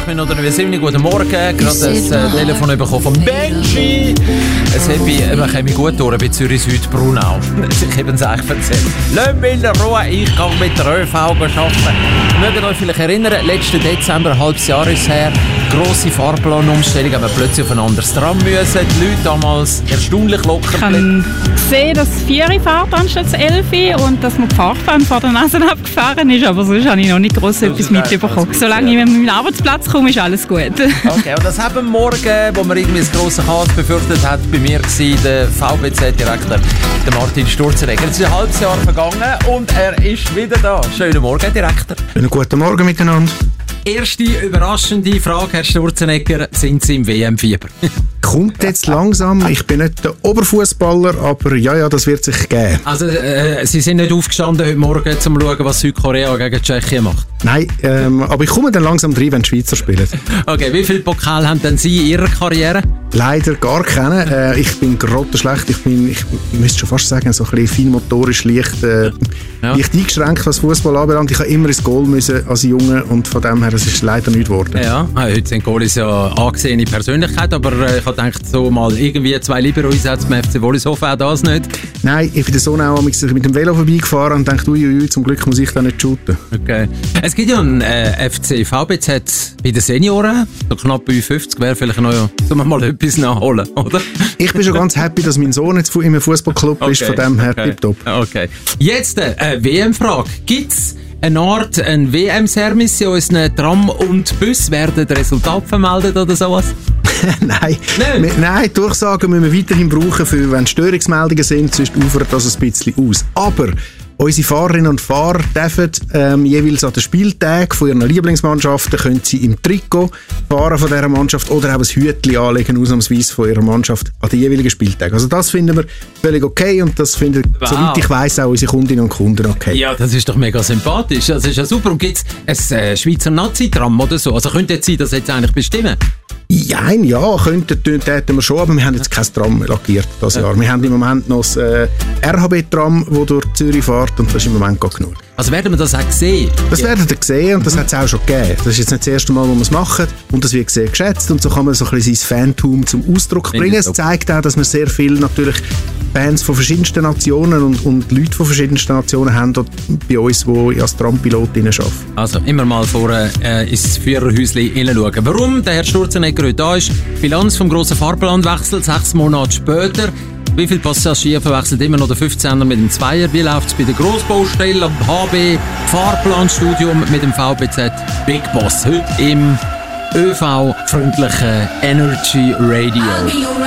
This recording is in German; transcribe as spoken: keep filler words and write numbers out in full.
Minuten über sieben. Guten Morgen. Gerade das äh, Telefon bekommen von Benji. Es hat bei, man kann mich gut durch bei Zürich Süd Brunau. Ich habe es eigentlich erzählt. Lasst mich in Ruhe, ich gehe mit der ÖV arbeiten. Mögt ihr euch vielleicht erinnern, letzten Dezember, ein halbes Jahr ist her, grosse Fahrplanumstellung, haben wir plötzlich auf ein anderes Tram müssen. Die Leute damals erstaunlich locker. Ich habe gesehen, dass es vier fährt anstatt elf und dass man die Fahrbahn vor der Nase abgefahren ist, aber sonst habe ich noch nicht gross etwas mitbekommen. Solange ich mit meinem Arbeitsplatz komme, ist alles gut. Okay, und das haben morgen, wo man irgendwie das grosse Chaos befürchtet hat, bei mir war der V B Z-Direktor, der Martin Sturzenegger. Es ist ein halbes Jahr vergangen und er ist wieder da. Schönen Morgen, Direktor. Einen guten Morgen miteinander. Erste überraschende Frage, Herr Sturzenegger, sind Sie im W M-Fieber? Kommt jetzt langsam. Ich bin nicht der Oberfußballer, aber ja, ja, das wird sich geben. Also, äh, Sie sind nicht aufgestanden heute Morgen, um zu schauen, was Südkorea gegen Tschechien macht? Nein, ähm, aber ich komme dann langsam rein, wenn die Schweizer spielen. Okay, wie viele Pokale haben denn Sie in Ihrer Karriere? Leider gar keine. Äh, ich bin grottenschlecht. Ich bin, ich, ich müsste schon fast sagen, so ein bisschen feinmotorisch leicht, äh, ja. leicht eingeschränkt, was Fußball anbelangt. Ich habe immer ins Goal müssen als Junge und von dem her, das ist leider nicht geworden. Ja, heute sind Goalies ja angesehene Persönlichkeit, aber äh, ich habe gedacht, so mal irgendwie zwei Libero-Einsätze beim F C Wollishofen, auch das nicht? Nein, ich bin der Sohn auch mit dem Velo vorbeigefahren und dachte, uiuiui, zum Glück muss ich da nicht shooten. Okay. Es gibt ja einen äh, F C V B Z bei den Senioren, so knapp bei fünfzig, wäre vielleicht noch ja, sollen wir mal etwas nachholen, oder? Ich bin schon ganz happy, dass mein Sohn jetzt in einem Fußballclub okay, ist, von dem her okay, tipptopp. Okay. Jetzt äh, W M-Frage. Gibt es eine Art ein W M-Service in unseren Tram und Bus? Werden Resultate vermeldet oder sowas? Nein. Wir, nein, Durchsagen müssen wir weiterhin brauchen, für, wenn Störungsmeldungen sind, sonst ufert das ein bisschen aus. Aber unsere Fahrerinnen und Fahrer dürfen ähm, jeweils an den Spieltagen von ihren Lieblingsmannschaften können sie im Trikot fahren von dieser Mannschaft oder auch ein Hütchen anlegen, ausnahmsweise von ihrer Mannschaft an den jeweiligen Spieltagen. Also das finden wir völlig okay und das finden, wow. soweit ich weiss, auch unsere Kundinnen und Kunden okay. Ja, das ist doch mega sympathisch. Das ist ja super. Und gibt es ein äh, Schweizer Nazi-Tram oder so? Also könnte jetzt sein, das jetzt eigentlich bestimmen? Ja, ja, könnten, täten wir schon, aber wir haben jetzt kein Tram lackiert dieses ja. Jahr. Wir haben im Moment noch das äh, R H B-Tram, das durch Zürich fährt und das ist im Moment gar genug. Also werden wir das auch sehen? Das ja. werden wir sehen und das mhm. hat es auch schon gegeben. Das ist jetzt nicht das erste Mal, wo wir es machen und das wird sehr geschätzt und so kann man so ein bisschen sein Fantum zum Ausdruck bringen. Es zeigt auch, dass wir sehr viel natürlich Fans von verschiedensten Nationen und, und Leute von verschiedensten Nationen haben dort bei uns, die als Trampilotinnen arbeiten. Also immer mal vor äh, ins Führerhäuschen hineinschauen. Warum der Herr Sturzenegger heute da ist? Bilanz vom grossen Fahrplanwechsel, sechs Monate später. Wie viele Passagiere verwechselt immer noch der fünfzehner mit dem Zweier? Wie läuft es bei der Grossbaustelle am H B Fahrplanstudium mit dem V B Z Big Boss? Heute im ÖV-freundlichen Energy Radio.